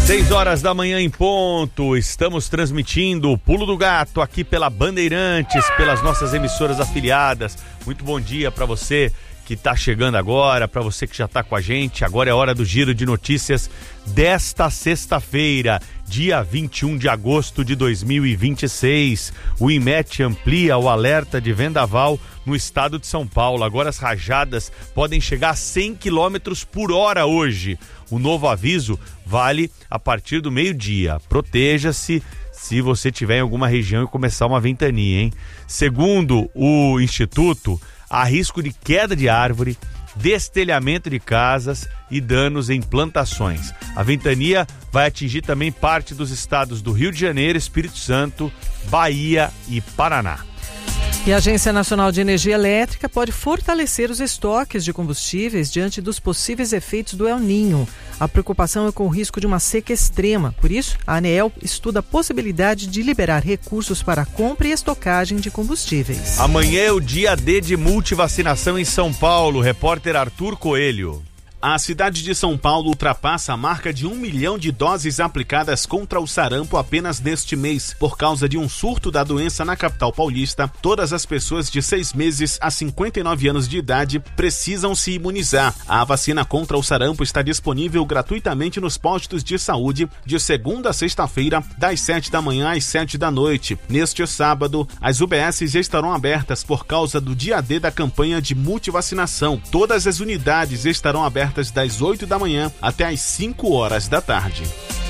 6 horas da manhã em ponto, estamos transmitindo o Pulo do Gato aqui pela Bandeirantes, pelas nossas emissoras afiliadas. Muito bom dia para você que está chegando agora, para você que já está com a gente. Agora é hora do giro de notícias desta sexta-feira, dia 21 de agosto de 2026. O IMET amplia o alerta de vendaval no estado de São Paulo. Agora as rajadas podem chegar a 100 km por hora hoje. O novo aviso vale a partir do meio-dia. Proteja-se se você estiver em alguma região e começar uma ventania, hein? Segundo o Instituto, há risco de queda de árvore, destelhamento de casas e danos em plantações. A ventania vai atingir também parte dos estados do Rio de Janeiro, Espírito Santo, Bahia e Paraná. E a Agência Nacional de Energia Elétrica pode fortalecer os estoques de combustíveis diante dos possíveis efeitos do El Niño. A preocupação é com o risco de uma seca extrema. Por isso, a ANEEL estuda a possibilidade de liberar recursos para a compra e estocagem de combustíveis. Amanhã é o dia D de multivacinação em São Paulo. Repórter Arthur Coelho. A cidade de São Paulo ultrapassa a marca de 1 milhão de doses aplicadas contra o sarampo apenas neste mês. Por causa de um surto da doença na capital paulista, todas as pessoas de 6 meses a 59 anos de idade precisam se imunizar. A vacina contra o sarampo está disponível gratuitamente nos postos de saúde de segunda a sexta-feira, das 7 da manhã às 7 da noite. Neste sábado, as UBSs estarão abertas por causa do dia D da campanha de multivacinação. Todas as unidades estarão abertas das 8 da manhã até as 5 horas da tarde.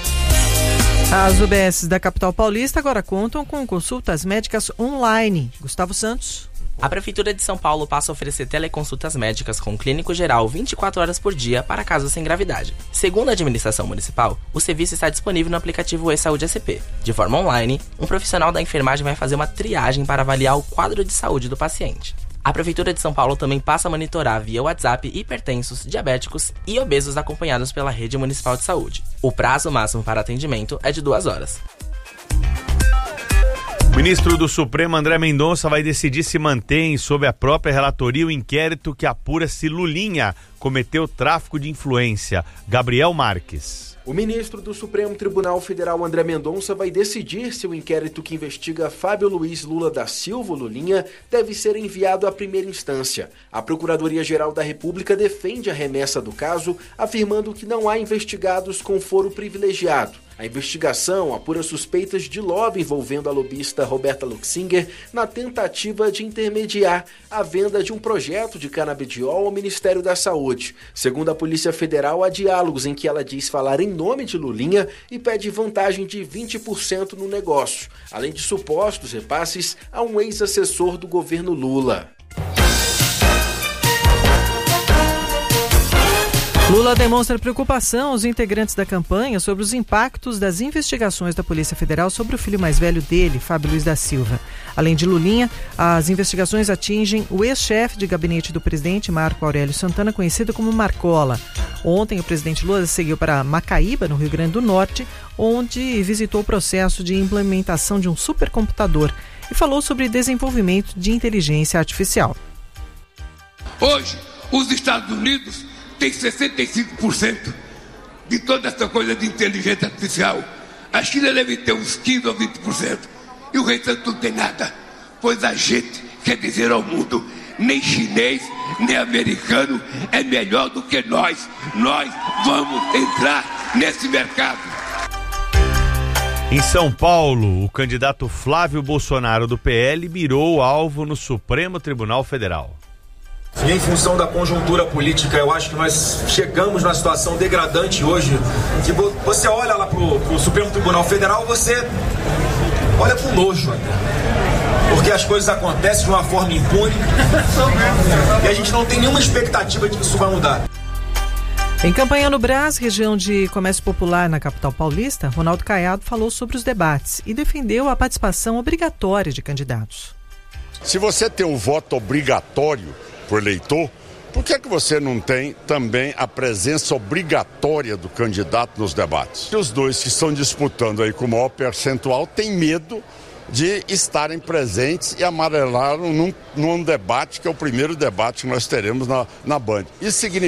As UBSs da capital paulista agora contam com consultas médicas online. Gustavo Santos. A Prefeitura de São Paulo passa a oferecer teleconsultas médicas com clínico geral 24 horas por dia para casos sem gravidade. Segundo a administração municipal, o serviço está disponível no aplicativo eSaúde SP. De forma online, um profissional da enfermagem vai fazer uma triagem para avaliar o quadro de saúde do paciente. A Prefeitura de São Paulo também passa a monitorar via WhatsApp hipertensos, diabéticos e obesos acompanhados pela Rede Municipal de Saúde. O prazo máximo para atendimento é de 2 horas. O ministro do Supremo, André Mendonça, vai decidir se mantém sob a própria relatoria o inquérito que apura se Lulinha cometeu tráfico de influência. Gabriel Marques. O ministro do Supremo Tribunal Federal, André Mendonça, vai decidir se o inquérito que investiga Fábio Luiz Lula da Silva, Lulinha, deve ser enviado à primeira instância. A Procuradoria-Geral da República defende a remessa do caso, afirmando que não há investigados com foro privilegiado. A investigação apura suspeitas de lobby envolvendo a lobista Roberta Luxinger na tentativa de intermediar a venda de um projeto de canabidiol ao Ministério da Saúde. Segundo a Polícia Federal, há diálogos em que ela diz falar em nome de Lulinha e pede vantagem de 20% no negócio, além de supostos repasses a um ex-assessor do governo Lula. Lula demonstra preocupação aos integrantes da campanha sobre os impactos das investigações da Polícia Federal sobre o filho mais velho dele, Fábio Luiz da Silva. Além de Lulinha, as investigações atingem o ex-chefe de gabinete do presidente, Marco Aurélio Santana, conhecido como Marcola. Ontem, o presidente Lula seguiu para Macaíba, no Rio Grande do Norte, onde visitou o processo de implementação de um supercomputador e falou sobre desenvolvimento de inteligência artificial. Hoje, os Estados Unidos tem 65% de toda essa coisa de inteligência artificial. A China deve ter uns 15% ou 20%. E o restante não tem nada. Pois a gente quer dizer ao mundo, nem chinês, nem americano é melhor do que nós. Nós vamos entrar nesse mercado. Em São Paulo, o candidato Flávio Bolsonaro do PL mirou alvo no Supremo Tribunal Federal. E em função da conjuntura política, eu acho que nós chegamos numa situação degradante hoje, que você olha lá pro Supremo Tribunal Federal, você olha com nojo, porque as coisas acontecem de uma forma impune e a gente não tem nenhuma expectativa de que isso vai mudar. Em campanha no Brás, região de comércio popular na capital paulista, Ronaldo Caiado falou sobre os debates e defendeu a participação obrigatória de candidatos. Se você tem um voto obrigatório por eleitor, por que você não tem também a presença obrigatória do candidato nos debates? Os dois que estão disputando aí com o maior percentual têm medo de estarem presentes e amarelaram num debate que é o primeiro debate que nós teremos na Band. Isso significa